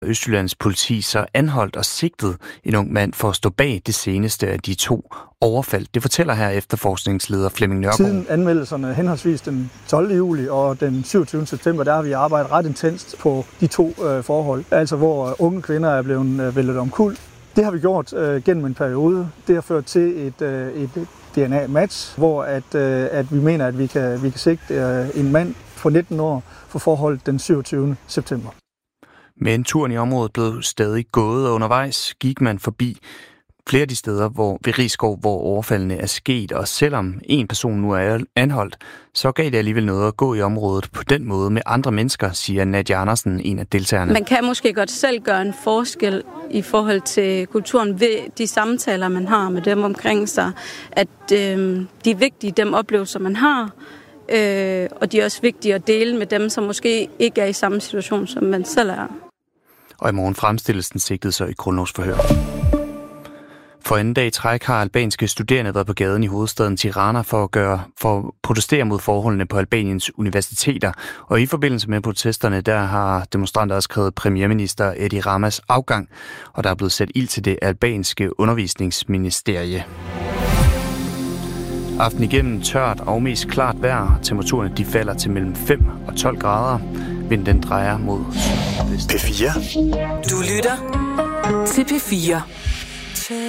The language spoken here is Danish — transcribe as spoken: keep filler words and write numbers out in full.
Østjyllands politi så anholdt og sigtet en ung mand for at stå bag det seneste af de to overfald. Det fortæller her efterforskningsleder Flemming Nørgaard. Siden anmeldelserne henholdsvis den tolvte juli og den syvogtyvende september, der har vi arbejdet ret intenst på de to øh, forhold. Altså hvor unge kvinder er blevet øh, væltet omkuld. Det har vi gjort øh, gennem en periode. Det har ført til et, øh, et D N A-match, hvor at, øh, at vi mener, at vi kan, vi kan sigte øh, en mand på nitten år for forholdet den syvogtyvende september. Men turen i området blev stadig gået, og undervejs gik man forbi flere af de steder hvor, ved Risskov, hvor overfaldene er sket, og selvom en person nu er anholdt, så gav det alligevel noget at gå i området på den måde med andre mennesker, siger Nadia Andersen, en af deltagerne. Man kan måske godt selv gøre en forskel i forhold til kulturen ved de samtaler, man har med dem omkring sig, at øh, de er vigtige, dem oplevelser, man har, øh, og de er også vigtige at dele med dem, som måske ikke er i samme situation, som man selv er. Og i morgen fremstilles den sigtede så i grundlovsforhør. For anden dag i træk har albanske studerende været på gaden i hovedstaden Tirana for at, gøre, for at protestere mod forholdene på Albaniens universiteter. Og i forbindelse med protesterne, der har demonstranter også krævet premierminister Edi Ramas afgang, og der er blevet sat ild til det albanske undervisningsministerie. Aften igennem tørt og mest klart vejr. Temperaturerne de falder til mellem fem og tolv grader. Vinden den drejer mod P fire. Du lytter til P fire.